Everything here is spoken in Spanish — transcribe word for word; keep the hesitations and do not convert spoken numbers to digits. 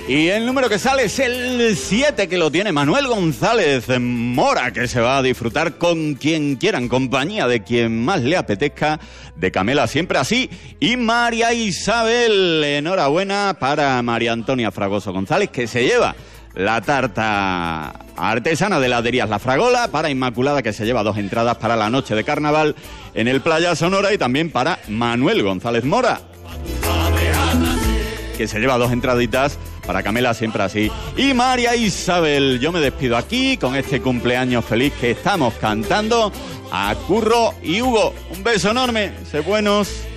Y el número que sale es el siete, que lo tiene Manuel González Mora, que se va a disfrutar con quien quiera, en compañía de quien más le apetezca, de Camela Siempre Así y María Isabel. Enhorabuena para María Antonia Fragoso González, que se lleva la tarta artesana de heladerías La Fragola, para Inmaculada, que se lleva dos entradas para la noche de carnaval en el Playa Sonora, y también para Manuel González Mora, que se lleva dos entraditas para Camela Siempre Así y María Isabel. Yo me despido aquí con este cumpleaños feliz que estamos cantando a Curro y Hugo. Un beso enorme, sé buenos.